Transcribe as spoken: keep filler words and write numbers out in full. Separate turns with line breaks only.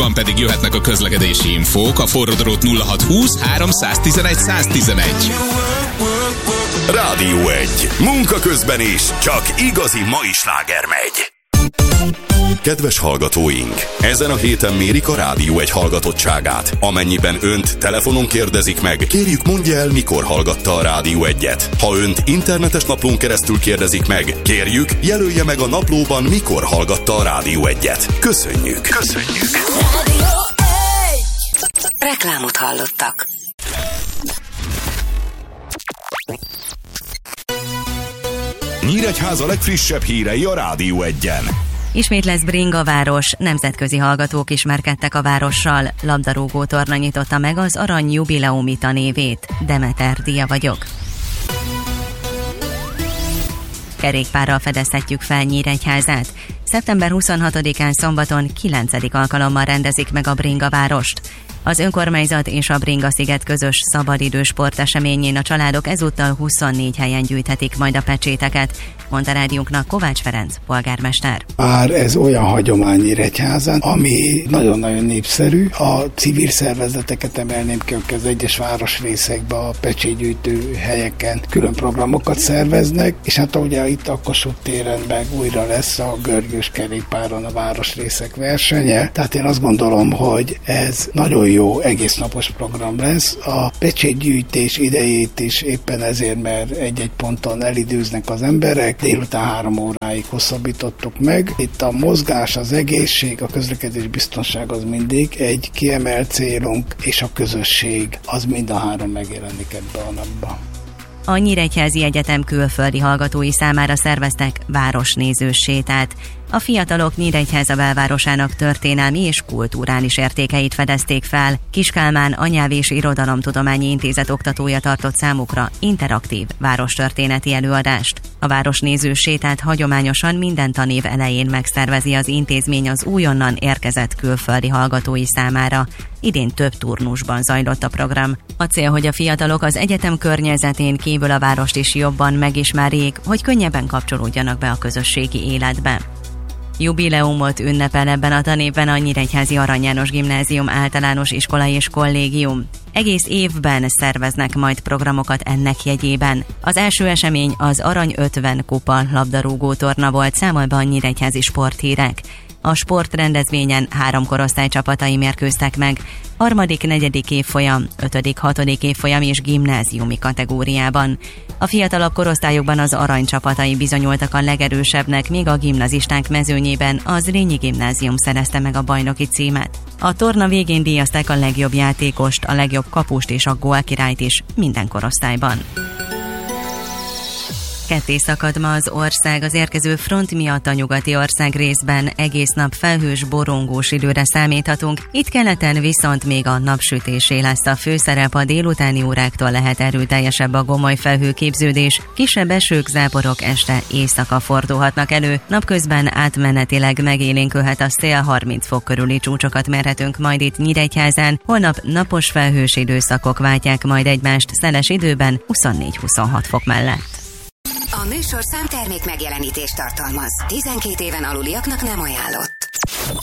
Hamarosan pedig jöhetnek a közlekedési infók, a forródrót nulla hat húsz háromszáztizenegy száztizenegy.
Rádió egy. Munka közben is csak igazi mai sláger megy. Kedves hallgatóink! Ezen a héten mérik a Rádió egy hallgatottságát. Amennyiben önt telefonon kérdezik meg, kérjük mondja el, mikor hallgatta a Rádió egyet. Ha önt internetes naplón keresztül kérdezik meg, kérjük jelölje meg a naplóban, mikor hallgatta a Rádió egyet. Köszönjük! Köszönjük!
Rádió egy. Reklámot hallottak.
Nyíregyháza legfrissebb hírei a Rádió egyen.
Ismét lesz bringaváros, nemzetközi hallgatók ismerkedtek a várossal, labdarúgó torna nyitotta meg az Arany Jubileumita névét. Demeter Dia vagyok. Kerékpárral fedezhetjük fel Nyíregyházát. szeptember huszonhatodikán szombaton kilencedik alkalommal rendezik meg a bringavárost. Az önkormányzat és a Bringa-sziget közös szabadidős sporteseményén a családok ezúttal huszonnégy helyen gyűjthetik majd a pecséteket, mondta rádiónknak Kovács Ferenc polgármester.
Már ez olyan hagyomány Nyíregyházán, ami nagyon-nagyon népszerű. A civil szervezeteket emelném ki, akik az egyes városrészekben a pecsétgyűjtő helyeken külön programokat szerveznek, és hát ugye itt a Kossuth téren meg újra lesz a görgős kerékpáron a városrészek versenye. Tehát én azt gondolom, hogy ez nagyon jó egésznapos program lesz. A pecsétgyűjtés idejét is éppen ezért, mert egy-egy ponton elidőznek az emberek, délután három óráig hosszabbítottuk meg. Itt a mozgás, az egészség, a közlekedés biztonság az mindig egy kiemelt célunk, és a közösség az mind a három megjelenik ebbe a napban.
A Nyíregyházi Egyetem külföldi hallgatói számára szerveztek városnézős sétát. A fiatalok Nyíregyháza belvárosának történelmi és kulturális értékeit fedezték fel. Kiskálmán Anyáv és Irodalomtudományi Intézet oktatója tartott számukra interaktív várostörténeti előadást. A városnézős sétát hagyományosan minden tanév elején megszervezi az intézmény az újonnan érkezett külföldi hallgatói számára. Idén több turnusban zajlott a program. A cél, hogy a fiatalok az egyetem környezetén kívül a várost is jobban megismerjék, hogy könnyebben kapcsolódjanak be a közösségi életbe. Jubileumot ünnepel ebben a tanévben a Nyíregyházi Arany János Gimnázium általános iskola és kollégium. Egész évben szerveznek majd programokat ennek jegyében. Az első esemény az Arany ötven kupa labdarúgó torna volt, számol be a nyíregyházi sporthírek. A sportrendezvényen három korosztály csapatai mérkőztek meg, harmadik, negyedik évfolyam, ötödik, hatodik évfolyam és gimnáziumi kategóriában. A fiatalabb korosztályokban az arany csapatai bizonyultak a legerősebbnek, míg a gimnazisták mezőnyében az Rényi Gimnázium szerezte meg a bajnoki címet. A torna végén díjazták a legjobb játékost, a legjobb kapust és a gólkirályt is minden korosztályban. Ketté szakad ma az ország az érkező front miatt. A nyugati ország részben egész nap felhős, borongós időre számíthatunk, itt keleten viszont még a napsütésé lesz a főszerep, a délutáni óráktól lehet erőteljesebb a gomoly felhőképződés, kisebb esők, záporok este éjszaka fordulhatnak elő, napközben átmenetileg megélénkülhet a szél, harminc fok körüli csúcsokat mérhetünk majd itt Nyíregyházán, holnap napos felhős időszakok váltják majd egymást szeles időben huszonnégy-huszonhat fok mellett.
A műsorszám termék megjelenítést tartalmaz. tizenkét éven aluliaknak nem ajánlott.